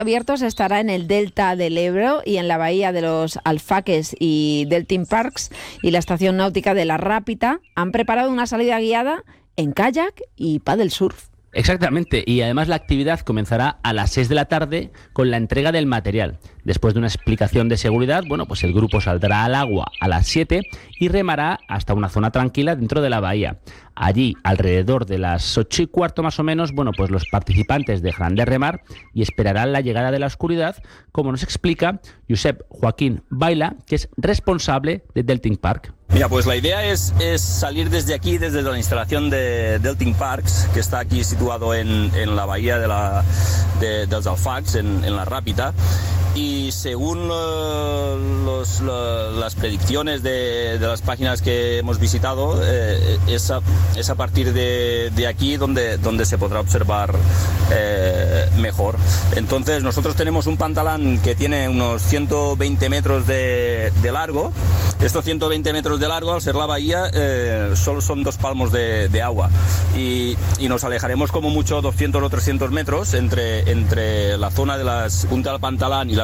abiertos estará en el delta del Ebro y en la bahía de los Alfaques y Delting Parks y la estación náutica de La Rápita. Han preparado una salida guiada en kayak y paddle surf. Exactamente, y además la actividad comenzará a las 6 de la tarde con la entrega del material. Después de una explicación de seguridad, pues el grupo saldrá al agua a las 7 y remará hasta una zona tranquila dentro de la bahía. Allí, alrededor de las 8:15 más o menos, pues los participantes dejarán de remar y esperarán la llegada de la oscuridad, como nos explica Josep Joaquín Baila, que es responsable de Delting Park. Mira, pues la idea es salir desde aquí, desde la instalación de Delting Parks, que está aquí situado en la bahía de los Alfacs, en La Rápita. Y según las predicciones de las páginas que hemos visitado, es a partir de aquí donde se podrá observar mejor. Entonces nosotros tenemos un pantalón que tiene unos 120 metros de largo. Estos 120 metros de largo, al ser la bahía, solo son 2 palmos de agua. Y nos alejaremos como mucho 200 o 300 metros entre la zona de las punta del pantalón y